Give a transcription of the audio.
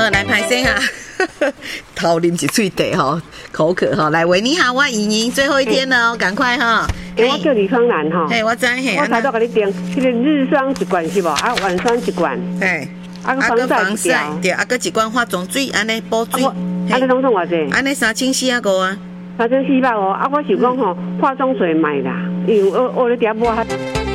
好，来拍摄啊！头啉一嘴茶吼，口渴哈。来，喂，你好，我莹莹，最后一天了哦，赶快哈。 我叫李芳兰哈。 嘿，我知嘿。 我才都给你订，迄个日霜一罐是无？啊，晚霜一罐。 嘿。 啊个防晒对，啊个一罐化妆水，安尼补水。 啊你拢算偌济？ 安尼3400啊。 3450啊！我想讲吼，化妆水买啦，因为我咧底下抹。